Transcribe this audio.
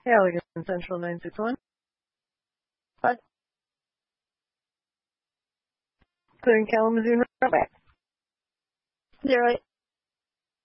Halligan Central 961. Hi. Clearing Kalamazoo right back. You're right.